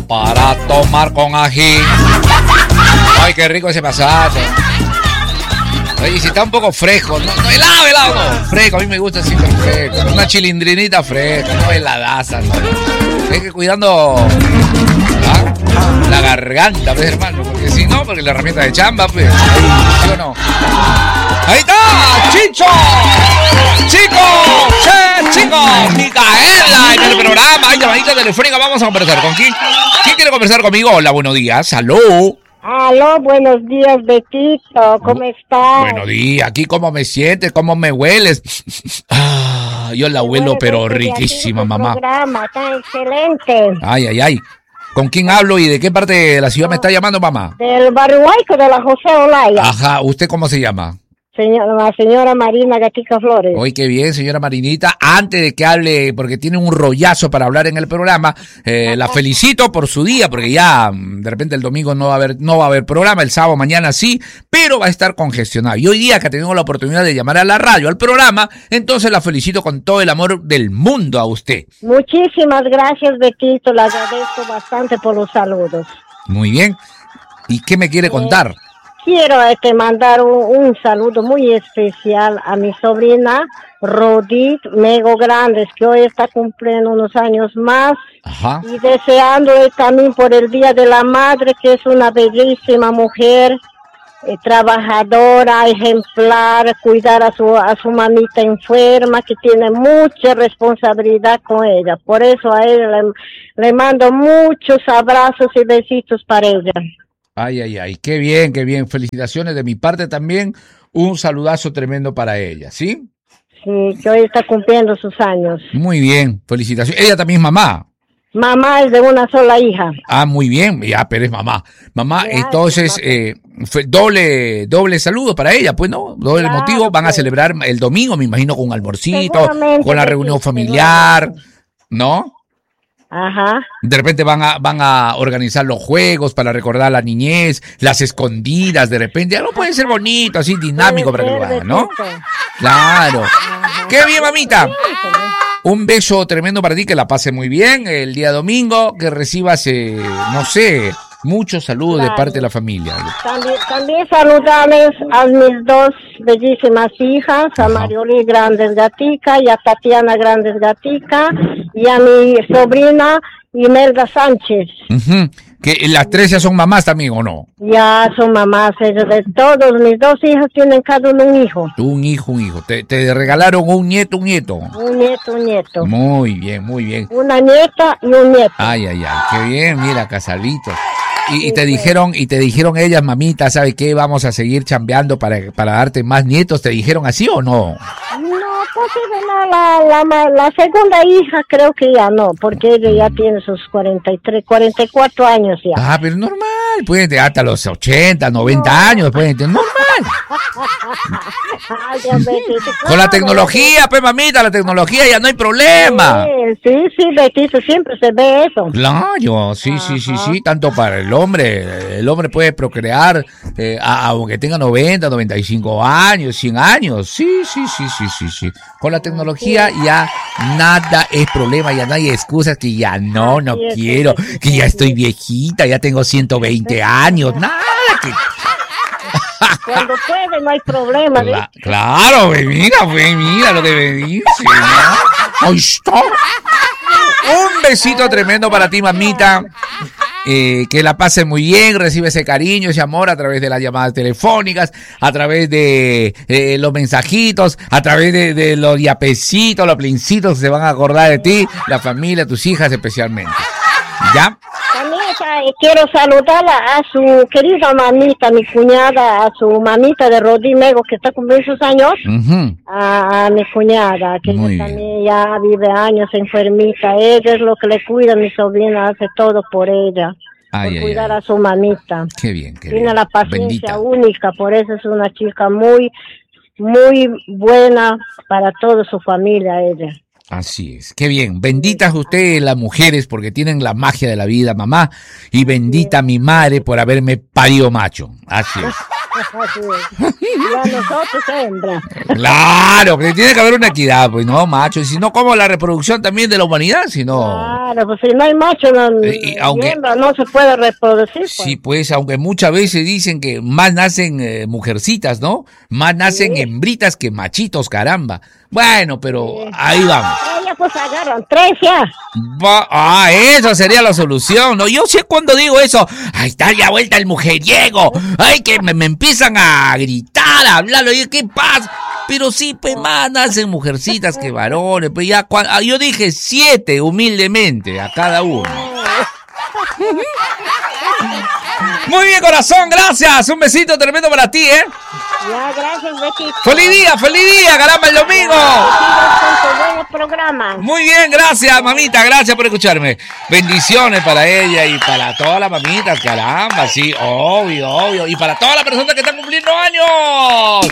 para tomar con ají. Ay, qué rico ese pasaje. Oye, si está un poco fresco, no helado, no. Fresco, a mí me gusta siempre fresco. Una chilindrinita fresca, no heladaza, no. Hay que cuidando la garganta, pues, hermano, porque si no, porque la herramienta de chamba, pues, ¿sí o no? ¡Ahí está! ¡Chicho! ¡Chico! ¡Che, chico! ¡Micaela! En el programa, hay llamadita telefónica, vamos a conversar. ¿Con quién? ¿Quién quiere conversar conmigo? Hola, buenos días, ¡aló! Aló, buenos días, Betito, ¿cómo estás? Buenos días, aquí cómo me sientes, cómo me hueles. Ah, yo la huelo, pero riquísima, mamá. Programa, está excelente. Ay. ¿Con quién hablo y de qué parte de la ciudad me está llamando, mamá? Del barrio Huayco de la José Olaya. Ajá, ¿usted cómo se llama? La señora Marina Gatica Flores. Oye, qué bien, señora Marinita. Antes de que hable, porque tiene un rollazo para hablar en el programa, la felicito por su día, porque ya de repente el domingo no va a haber programa, el sábado mañana sí, pero va a estar congestionado. Y hoy día que tengo la oportunidad de llamar a la radio, al programa, entonces la felicito con todo el amor del mundo a usted. Muchísimas gracias, Betito, le agradezco bastante por los saludos. Muy bien. ¿Y qué me quiere contar? Quiero mandar un saludo muy especial a mi sobrina Rodit Mego Grandes, que hoy está cumpliendo unos años más. Ajá. Y deseándole también por el Día de la Madre, que es una bellísima mujer, trabajadora, ejemplar, cuidar a su mamita enferma, que tiene mucha responsabilidad con ella. Por eso a ella le mando muchos abrazos y besitos para ella. Ay, qué bien. Felicitaciones de mi parte también. Un saludazo tremendo para ella, ¿sí? Sí, que hoy está cumpliendo sus años. Muy bien, felicitaciones. Ella también es mamá. Mamá es de una sola hija. Ah, muy bien, ya, pero es mamá. Mamá, Ya, entonces, doble saludo para ella, pues, ¿no? Doble Claro, motivo. Van a pues. celebrar el domingo, me imagino, con un almuercito, Seguramente, con la reunión familiar, ¿no? Ajá. De repente van a organizar los juegos para recordar la niñez, las escondidas, de repente. Algo puede ser bonito, así dinámico para que lo hagan, ¿no? Claro. Ajá. ¡Qué bien, mamita! Un beso tremendo para ti, que la pase muy bien el día domingo, que recibas, no sé, muchos saludos de parte de la familia. También saludarles a mis dos bellísimas hijas, a Ajá. Marioli Grandes Gatica y a Tatiana Grandes Gatica, y a mi sobrina Imelda Sánchez. Uh-huh. Que las tres ya son mamás también, ¿o no? Ya son mamás, ellos de todos, mis dos hijas tienen cada uno un hijo. Tú, un hijo. Te regalaron un nieto. Un nieto. Muy bien. Una nieta y un nieto. Ay, qué bien, mira, casalitos. Y te dijeron ellas, mamita, ¿sabe qué? Vamos a seguir chambeando para darte más nietos. ¿Te dijeron así o no? No, pues la segunda hija creo que ya no, porque ella ya tiene sus 44 años ya. Ah, pero normal, pueden tener hasta los 80, 90 años, pueden tener normal. Ay, Betito, Con la tecnología, pues, mamita, la tecnología ya no hay problema. Sí, Betito, siempre se ve eso. Claro, sí, tanto para el hombre puede procrear aunque tenga 90, 95 años, 100 años, sí. Con la tecnología ya nada es problema, ya no hay excusas que ya no quiero, que ya estoy viejita, ya tengo 120 años, nada que... Cuando puede no hay problema. Claro, mira lo que me dice, ¿no? Ahí está. Un besito tremendo para ti, mamita. Que la pase muy bien, recibe ese cariño, ese amor a través de las llamadas telefónicas, a través de los mensajitos, a través de los yapecitos, los plincitos que se van a acordar de ti, la familia, tus hijas especialmente. ¿Ya? También quiero saludar a su querida mamita, mi cuñada, a su mamita de Rodí Mego, que está cumpliendo sus años. Uh-huh. A mi cuñada, que ella también ya vive años enfermita. Ella es lo que le cuida, mi sobrina hace todo por ella. Por cuidar a su mamita. Qué bien. Tiene la paciencia Bendita. única, por eso es una chica muy, muy buena para toda su familia, ella. Así es, qué bien. Benditas ustedes las mujeres porque tienen la magia de la vida, mamá. Y bendita mi madre por haberme parido macho. Así es. Y a nosotros hembra. Claro, que tiene que haber una equidad, pues no, macho. Y si no, como la reproducción también de la humanidad, si no. Claro, pues si no hay macho, hembra, no se puede reproducir. Pues. Sí, pues, aunque muchas veces dicen que más nacen mujercitas, ¿no? Más nacen hembritas que machitos, caramba. Bueno, pero ahí vamos. Ya pues agarran 3 ya. Eso sería la solución, ¿no? Yo sé cuando digo eso, ahí está ya vuelta el mujeriego, ay, que me empiezan a gritar, a hablar, oye, ¿qué pasa? Pero sí, pues más nacen mujercitas que varones, pues ya, yo dije 7 humildemente a cada uno. Muy bien, corazón, gracias, un besito tremendo para ti, ¿eh? Ya, gracias, besito. ¡Feliz día, caramba, el domingo! Buen programa. Muy bien, gracias, mamita, gracias por escucharme. Bendiciones para ella y para todas las mamitas, caramba, sí, obvio. Y para todas las personas que están cumpliendo años.